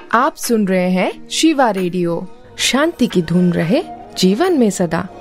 आप सुन रहे हैं शिवा रेडियो। शांति की धुन रहे जीवन में सदा।